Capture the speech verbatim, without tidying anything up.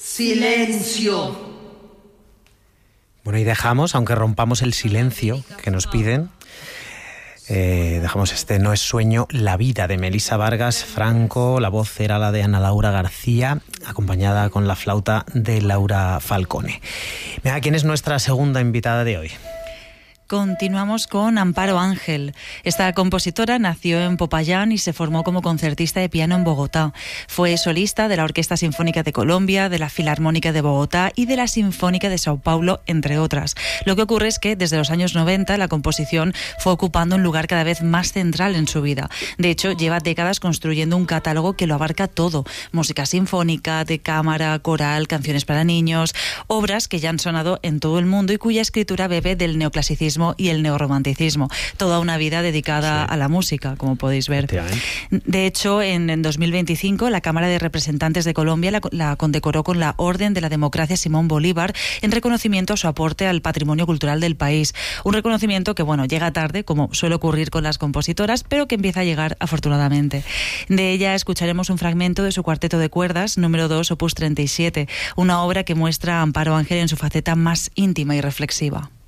Silencio. Bueno, y dejamos, aunque rompamos el silencio que nos piden, eh, dejamos este No es sueño, La vida, de Melissa Vargas Franco. La voz era la de Ana Laura García, acompañada con la flauta de Laura Falcone. Mira, ¿quién es nuestra segunda invitada de hoy? Continuamos con Amparo Ángel. Esta compositora nació en Popayán y se formó como concertista de piano en Bogotá. Fue solista de la Orquesta Sinfónica de Colombia, de la Filarmónica de Bogotá y de la Sinfónica de Sao Paulo, entre otras. Lo que ocurre es que desde los años noventa la composición fue ocupando un lugar cada vez más central en su vida. De hecho, lleva décadas construyendo un catálogo que lo abarca todo: música sinfónica, de cámara, coral, canciones para niños, obras que ya han sonado en todo el mundo y cuya escritura bebe del neoclasicismo y el neorromanticismo. Toda una vida dedicada sí. a la música, como podéis ver. De hecho, en, en dos mil veinticinco la Cámara de Representantes de Colombia la, la condecoró con la Orden de la Democracia Simón Bolívar en reconocimiento a su aporte al patrimonio cultural del país. Un reconocimiento que, bueno, llega tarde, como suele ocurrir con las compositoras, pero que empieza a llegar afortunadamente. De ella escucharemos un fragmento de su cuarteto de cuerdas, número dos, opus treinta y siete, una obra que muestra a Amparo Ángel en su faceta más íntima y reflexiva.